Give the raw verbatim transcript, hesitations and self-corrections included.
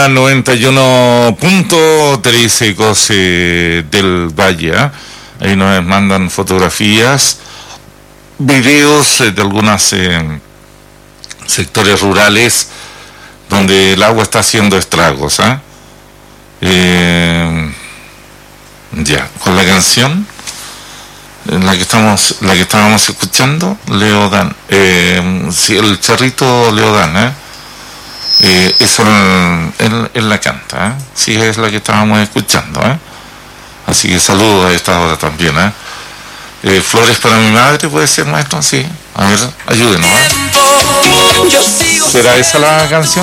la noventa y uno punto tres Ecos eh, del Valle. ¿eh? Ahí nos mandan fotografías, videos eh, de algunos eh, sectores rurales donde el agua está haciendo estragos. ¿eh? Eh, ya, con la canción la que estamos, la que estábamos escuchando, Leodán, eh, sí, el charrito Leodán, ¿eh? Eh, eso él, él, él la canta, ¿eh? Sí, es la que estábamos escuchando, ¿eh? Así que saludos a esta hora también, ¿eh? Eh, Flores para mi madre, puede ser, maestro, sí. A ver, ayúdenos, ¿eh? ¿Será esa la canción?